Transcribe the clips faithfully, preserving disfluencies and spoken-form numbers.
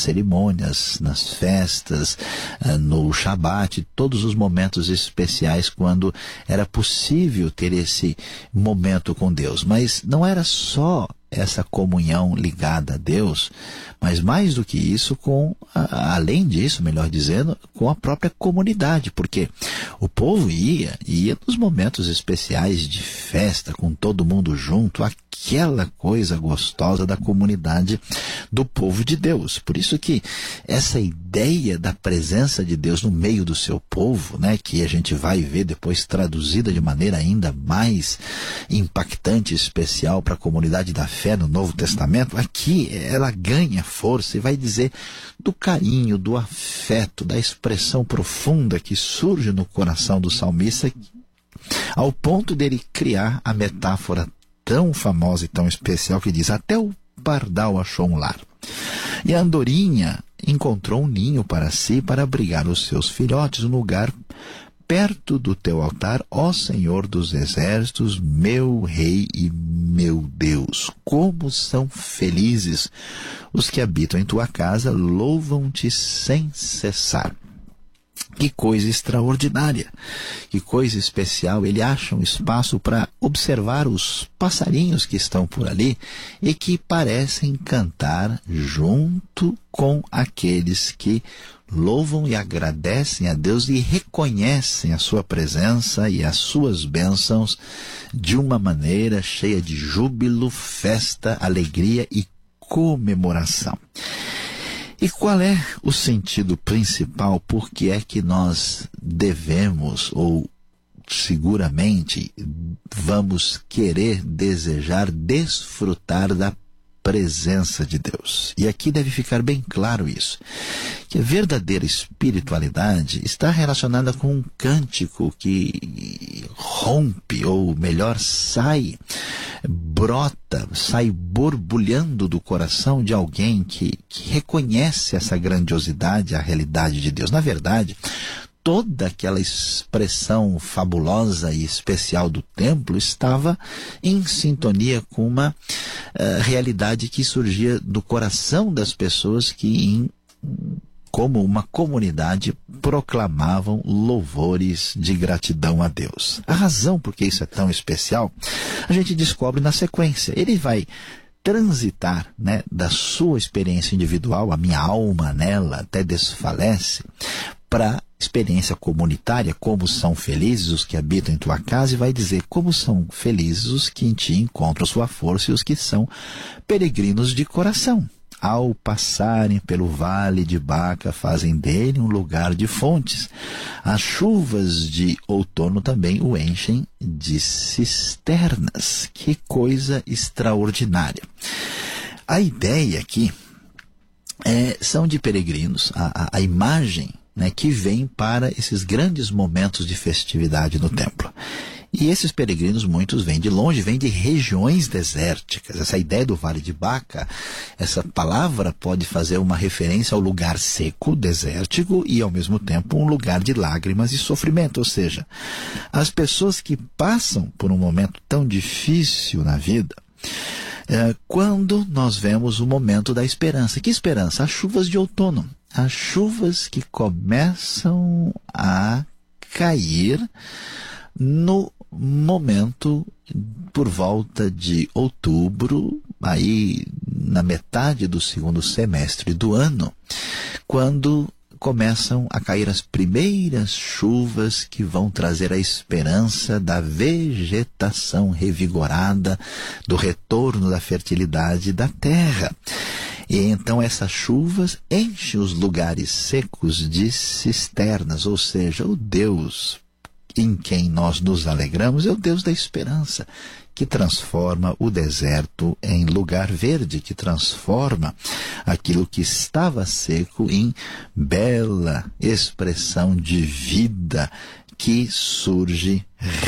cerimônias, nas festas, no Shabat, todos os momentos especiais quando era possível ter esse momento com Deus. Mas não era só essa comunhão ligada a Deus, mas mais do que isso, com a, além disso, melhor dizendo, com a própria comunidade, porque o povo ia, ia nos momentos especiais de festa, com todo mundo junto, aquela coisa gostosa da comunidade do povo de Deus. Por isso que essa ideia da presença de Deus no meio do seu povo, né, que a gente vai ver depois traduzida de maneira ainda mais impactante e especial para a comunidade da fé no Novo Testamento, aqui ela ganha força e vai dizer do carinho, do afeto, da expressão profunda que surge no coração do salmista, ao ponto dele criar a metáfora tão famosa e tão especial que diz: até o pardal achou um lar, e a andorinha encontrou um ninho para si, para abrigar os seus filhotes, um lugar perto do teu altar, ó Senhor dos exércitos, meu Rei e meu Deus. Como são felizes os que habitam em tua casa, louvam-te sem cessar. Que coisa extraordinária, que coisa especial. Ele acha um espaço para observar os passarinhos que estão por ali e que parecem cantar junto com aqueles que louvam e agradecem a Deus e reconhecem a sua presença e as suas bênçãos de uma maneira cheia de júbilo, festa, alegria e comemoração. E qual é o sentido principal? Por que é que nós devemos, ou seguramente vamos querer, desejar, desfrutar da presença de Deus? E aqui deve ficar bem claro isso, que a verdadeira espiritualidade está relacionada com um cântico que rompe, ou melhor, sai, brota, sai borbulhando do coração de alguém que, que reconhece essa grandiosidade, a realidade de Deus. Na verdade, toda aquela expressão fabulosa e especial do templo estava em sintonia com uma uh, realidade que surgia do coração das pessoas que, em, como uma comunidade, proclamavam louvores de gratidão a Deus. A razão por que isso é tão especial, a gente descobre na sequência. Ele vai transitar, né, da sua experiência individual, a minha alma nela até desfalece, para experiência comunitária, como são felizes os que habitam em tua casa, e vai dizer como são felizes os que em ti encontram sua força e os que são peregrinos de coração. Ao passarem pelo vale de Baca, fazem dele um lugar de fontes. As chuvas de outono também o enchem de cisternas. Que coisa extraordinária. A ideia aqui é, são de peregrinos, a, a, a imagem, né, que vem para esses grandes momentos de festividade no templo. E esses peregrinos, muitos vêm de longe, vêm de regiões desérticas. Essa ideia do Vale de Baca, essa palavra pode fazer uma referência ao lugar seco, desértico, e ao mesmo tempo um lugar de lágrimas e sofrimento. Ou seja, as pessoas que passam por um momento tão difícil na vida, é, quando nós vemos o momento da esperança. Que esperança? As chuvas de outono. As chuvas que começam a cair no momento por volta de outubro, aí na metade do segundo semestre do ano, quando começam a cair as primeiras chuvas que vão trazer a esperança da vegetação revigorada, do retorno da fertilidade da terra. E então essas chuvas enchem os lugares secos de cisternas, ou seja, o Deus em quem nós nos alegramos é o Deus da esperança, que transforma o deserto em lugar verde, que transforma aquilo que estava seco em bela expressão de vida que surge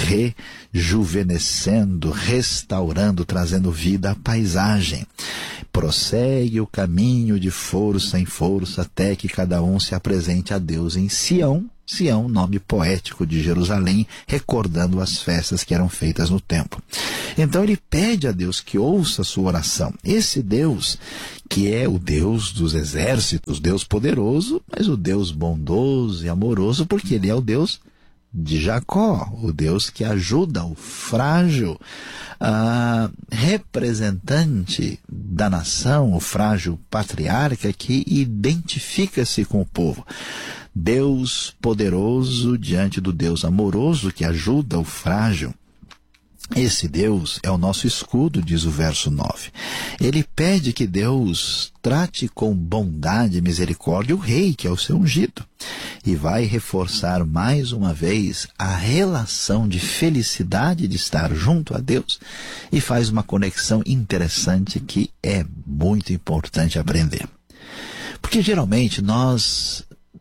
rejuvenescendo, restaurando, trazendo vida à paisagem. Prossegue o caminho de força em força até que cada um se apresente a Deus em Sião, Sião, nome poético de Jerusalém, recordando as festas que eram feitas no templo. Então ele pede a Deus que ouça a sua oração. Esse Deus, que é o Deus dos exércitos, Deus poderoso, mas o Deus bondoso e amoroso, porque ele é o Deus de Jacó, o Deus que ajuda o frágil ah, representante da nação, o frágil patriarca que identifica-se com o povo. Deus poderoso diante do Deus amoroso que ajuda o frágil. Esse Deus é o nosso escudo, diz o verso nove. Ele pede que Deus trate com bondade e misericórdia o rei, que é o seu ungido. E vai reforçar mais uma vez a relação de felicidade de estar junto a Deus. E faz uma conexão interessante que é muito importante aprender. Porque geralmente nós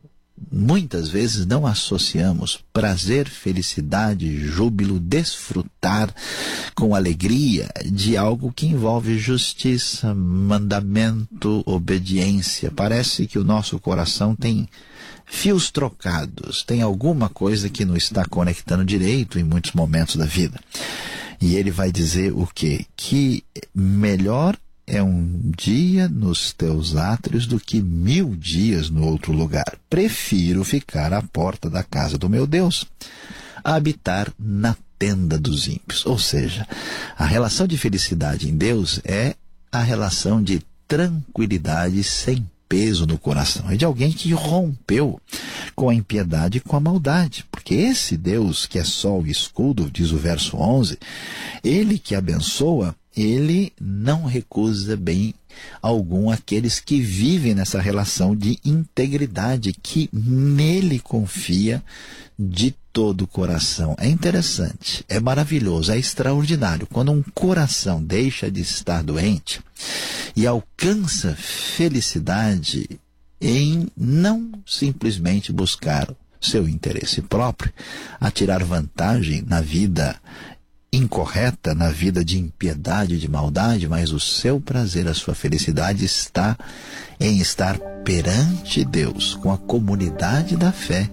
muitas vezes não associamos prazer, felicidade, júbilo, desfrutar com alegria de algo que envolve justiça, mandamento, obediência. Parece que o nosso coração tem fios trocados, tem alguma coisa que não está conectando direito em muitos momentos da vida. E ele vai dizer o quê? Que melhor é um dia nos teus átrios do que mil dias no outro lugar. Prefiro ficar à porta da casa do meu Deus, a habitar na tenda dos ímpios. Ou seja, a relação de felicidade em Deus é a relação de tranquilidade sem peso no coração. É de alguém que rompeu com a impiedade e com a maldade. Porque esse Deus que é sol e escudo, diz o verso onze, ele que abençoa, ele não recusa bem algum aqueles que vivem nessa relação de integridade, que nele confia de todo o coração. É interessante, é maravilhoso, é extraordinário. Quando um coração deixa de estar doente e alcança felicidade em não simplesmente buscar seu interesse próprio, a tirar vantagem na vida incorreta, na vida de impiedade, de maldade, mas o seu prazer, a sua felicidade está em estar perante Deus, com a comunidade da fé,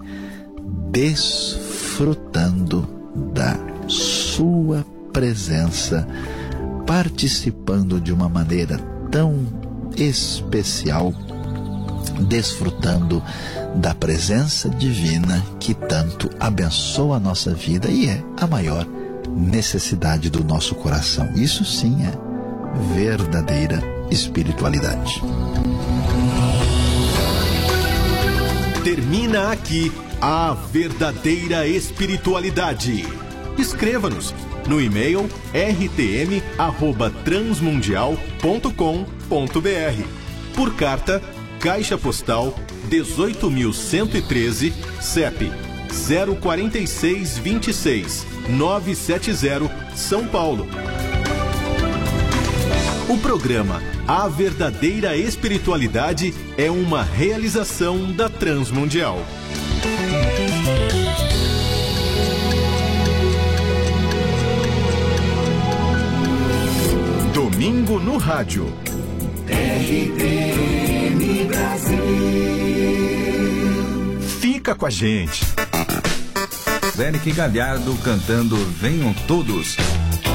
desfrutando da sua presença, participando de uma maneira tão especial, desfrutando da presença divina que tanto abençoa a nossa vida e é a maior necessidade do nosso coração. Isso sim é verdadeira espiritualidade. Termina aqui a verdadeira espiritualidade. Escreva-nos no e-mail r t m arroba transmundial ponto com ponto b r. Por carta, Caixa Postal dezoito mil cento e treze, C E P zero quatro seis dois seis nove sete zero, São Paulo. O programa A Verdadeira Espiritualidade é uma realização da Transmundial. Domingo no Rádio. R T M Brasil. Fica com a gente. Eric Galhardo cantando Venham Todos.